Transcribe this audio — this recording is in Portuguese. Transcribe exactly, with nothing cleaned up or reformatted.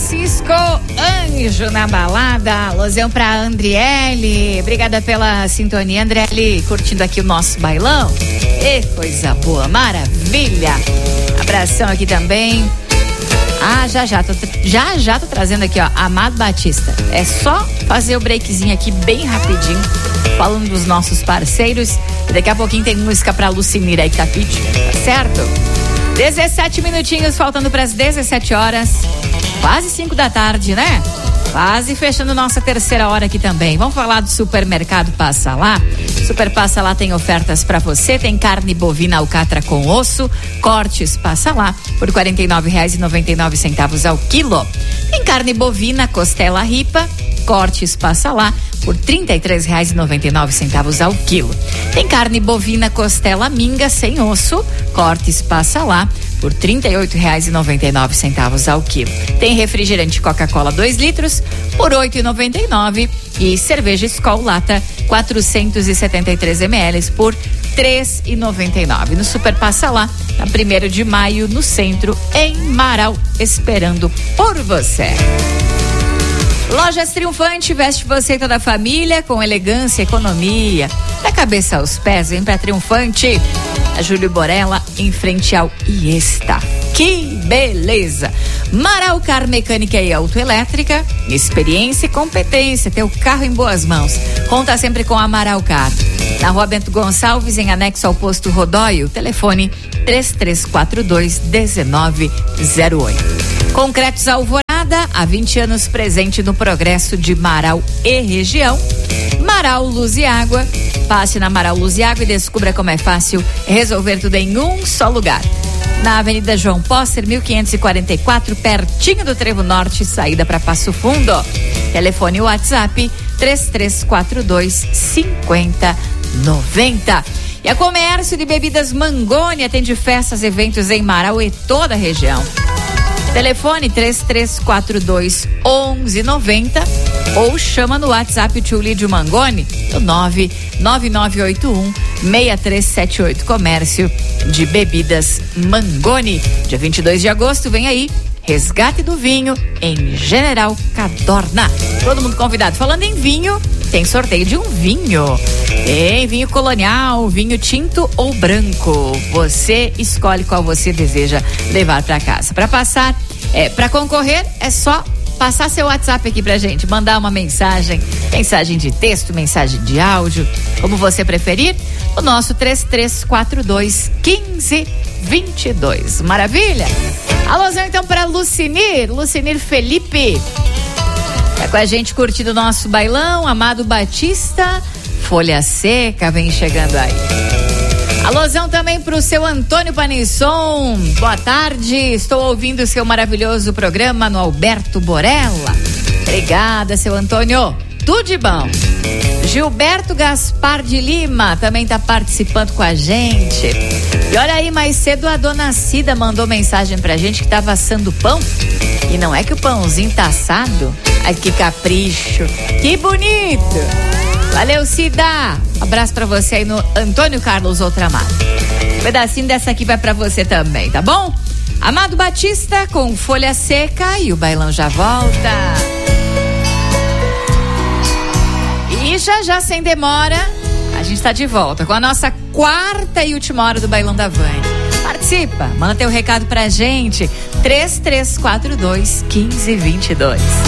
Francisco Anjo na balada. Alôzão pra Andriele. Obrigada pela sintonia, Andriele. Curtindo aqui o nosso bailão. E coisa boa, maravilha. Abração aqui também. Ah, já já, tô, já já tô trazendo aqui, ó, Amado Batista. É só fazer o breakzinho aqui bem rapidinho, falando dos nossos parceiros. E daqui a pouquinho tem música pra Lucimira aí que tá pedindo, tá certo? dezessete minutinhos, faltando pras dezessete horas. Quase cinco da tarde, né? Quase fechando nossa terceira hora aqui também. Vamos falar do Supermercado Passa Lá. Super Passa Lá tem ofertas para você. Tem carne bovina alcatra com osso, cortes Passa Lá por quarenta e nove reais e noventa e nove centavos ao quilo. Tem carne bovina costela ripa, cortes Passa Lá por trinta e três reais e noventa e nove centavos ao quilo. Tem carne bovina costela minga sem osso, cortes Passa Lá por trinta e oito reais e noventa e nove centavos ao quilo. Tem refrigerante Coca-Cola dois litros por oito reais e noventa e nove centavos e cerveja Skol Lata quatrocentos e setenta e três mililitros por três reais e noventa e nove centavos. No Super Passa Lá, na primeiro de maio, no centro, em Marau, esperando por você. Lojas Triunfante, veste você e toda a família com elegância e economia. Da cabeça aos pés, vem pra Triunfante. A Júlio Borella, em frente ao Iesta. Que beleza! Marau Car Mecânica e Autoelétrica, experiência e competência, teu carro em boas mãos. Conta sempre com a Marau Car. Na Rua Bento Gonçalves, em anexo ao posto Rodóio, telefone três três quatro dois, um nove zero oito. Concretos Alvorada, há vinte anos presente no progresso de Marau e região. Marau Luz e Água. Passe na Marau Luz e Água e descubra como é fácil resolver tudo em um só lugar. Na Avenida João Póster, mil quinhentos e quarenta e quatro, pertinho do Trevo Norte, saída para Passo Fundo. Telefone WhatsApp três três quatro dois, cinco zero nove zero. E a Comércio de Bebidas Mangoni atende festas, eventos em Marau e toda a região. Telefone três três quatro dois, um um nove zero ou chama no WhatsApp o tio Lídio Mangoni no nove nove nove oito um, seis três sete oito. Comércio de Bebidas Mangoni. Dia vinte e dois de agosto vem aí Resgate do Vinho em General Cadorna. Todo mundo convidado. Falando em vinho, tem sorteio de um vinho. Tem vinho colonial, vinho tinto ou branco. Você escolhe qual você deseja levar para casa. Para passar, é, para concorrer, é só passar seu WhatsApp aqui pra gente, mandar uma mensagem, mensagem de texto, mensagem de áudio, como você preferir, o nosso três três quatro dois, um cinco dois dois. Maravilha? Alôzão então para Lucinir, Lucinir Felipe. Tá com a gente curtindo o nosso bailão, Amado Batista, Folha Seca, vem chegando aí. Alôzão também pro seu Antônio Panisson. Boa tarde, estou ouvindo o seu maravilhoso programa no Alberto Borella. Obrigada, seu Antônio. Tudo de bom. Gilberto Gaspar de Lima também tá participando com a gente. E olha aí, mais cedo a dona Cida mandou mensagem pra gente que tava assando pão. E não é que o pãozinho tá assado? Ai, que capricho. Que bonito. Valeu, Cida. Abraço pra você aí no Antônio Carlos Outramar. Um pedacinho dessa aqui vai pra você também, tá bom? Amado Batista com Folha Seca e o bailão já volta. E já já, sem demora, a gente tá de volta com a nossa quarta e última hora do Bailão da Vânia. Participa, manda teu recado pra gente. três três quatro dois, um cinco dois dois.